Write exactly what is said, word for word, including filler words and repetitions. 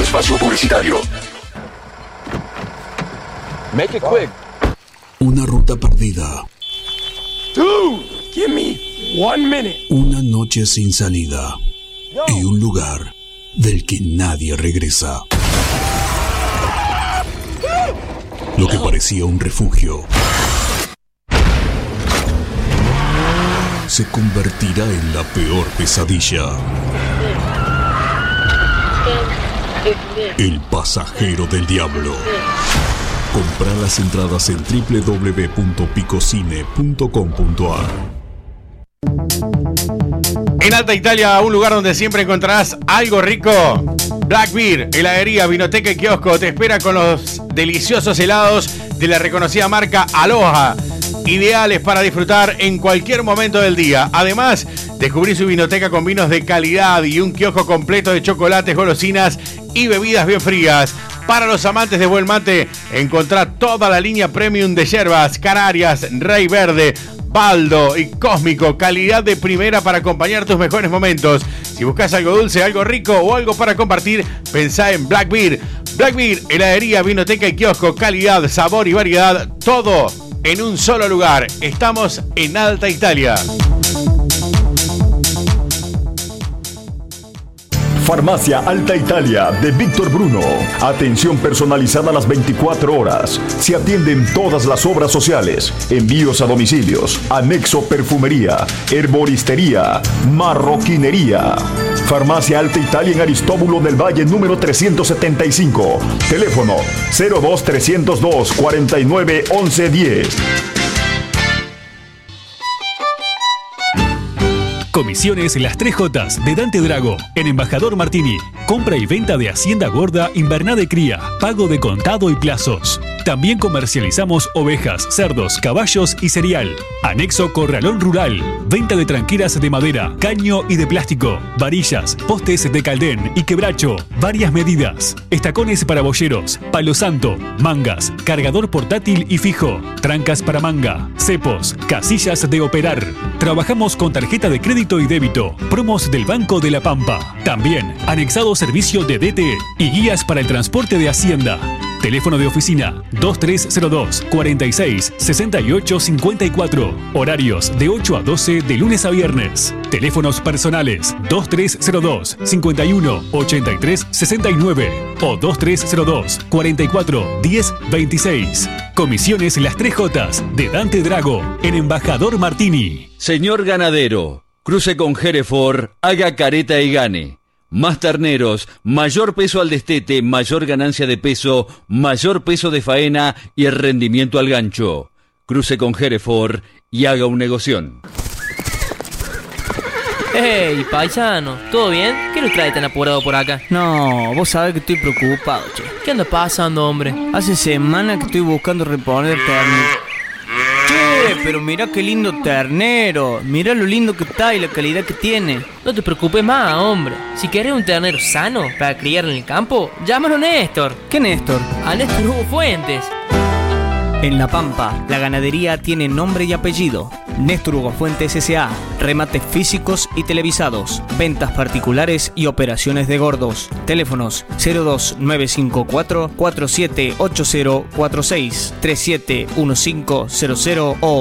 espacio publicitario. Make it quick. Una ruta perdida. Dude, give me one minute. Una noche sin salida. Y un lugar del que nadie regresa. Lo que parecía un refugio se convertirá en la peor pesadilla. El pasajero del diablo. Compra las entradas en doble u doble u doble u punto picocine punto com punto a r. En Alta Italia, un lugar donde siempre encontrarás algo rico. Black Bear, heladería, vinoteca y kiosco te espera con los deliciosos helados de la reconocida marca Aloha, ideales para disfrutar en cualquier momento del día. Además, descubrí su vinoteca con vinos de calidad y un kiosco completo de chocolates, golosinas y bebidas bien frías. Para los amantes de buen mate, encontrá toda la línea premium de yerbas, Canarias, Rey Verde, Baldo y Cósmico, calidad de primera para acompañar tus mejores momentos. Si buscas algo dulce, algo rico o algo para compartir, pensá en Black Bear. Black Bear, heladería, vinoteca y kiosco, calidad, sabor y variedad, todo en un solo lugar. Estamos en Alta Italia. Farmacia Alta Italia de Víctor Bruno. Atención personalizada a las veinticuatro horas. Se atienden todas las obras sociales, envíos a domicilios, anexo perfumería, herboristería, marroquinería. Farmacia Alta Italia en Aristóbulo del Valle número trescientos setenta y cinco. Teléfono cero dos trescientos dos cuarenta y nueve once diez. Comisiones Las tres Jotas de Dante Drago en Embajador Martini. Compra y venta de hacienda gorda, invernada de cría, pago de contado y plazos. También comercializamos ovejas, cerdos, caballos y cereal. Anexo Corralón Rural. Venta de tranqueras de madera, caño y de plástico. Varillas, postes de caldén y quebracho. Varias medidas. Estacones para boyeros. Palo santo. Mangas. Cargador portátil y fijo. Trancas para manga. Cepos. Casillas de operar. Trabajamos con tarjeta de crédito y débito. Promos del Banco de la Pampa. También anexado servicio de D T y guías para el transporte de hacienda. Teléfono de oficina dos tres cero dos, cuarenta y seis, sesenta y ocho cincuenta y cuatro. Horarios de ocho a doce de lunes a viernes. Teléfonos personales dos tres cero dos, cincuenta y uno, ochenta y tres sesenta y nueve o dos tres cero dos, cuarenta y cuatro, diez veintiséis. Comisiones Las tres Jotas de Dante Drago en Embajador Martini. Señor ganadero, cruce con Hereford, haga careta y gane. Más terneros, mayor peso al destete, mayor ganancia de peso, mayor peso de faena y el rendimiento al gancho. Cruce con Hereford y haga un negoción. Hey, paisano, ¿todo bien? ¿Qué nos trae tan apurado por acá? No, vos sabés que estoy preocupado, che. ¿Qué anda pasando, hombre? Hace semanas que estoy buscando reponer ternero. Che, pero mirá qué lindo ternero. Mirá lo lindo que está y la calidad que tiene. No te preocupes más, hombre. Si querés un ternero sano para criar en el campo, llámalo a Néstor. ¿Qué Néstor? A Néstor Hugo Fuentes. En La Pampa, la ganadería tiene nombre y apellido. Néstor Hugo Fuentes S A. Remates físicos y televisados. Ventas particulares y operaciones de gordos. Teléfonos cero dos nueve cinco cuatro, cuatro siete ocho cero cuatro seis, tres siete uno cinco cero cero o